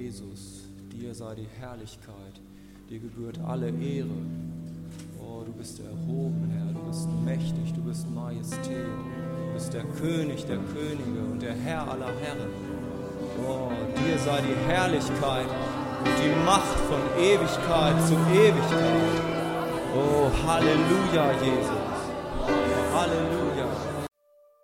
Jesus, dir sei die Herrlichkeit, dir gebührt alle Ehre. Oh, du bist erhoben, Herr, du bist mächtig, du bist Majestät, du bist der König der Könige und der Herr aller Herren. Oh, dir sei die Herrlichkeit und die Macht von Ewigkeit zu Ewigkeit. Oh, Halleluja, Jesus. Halleluja.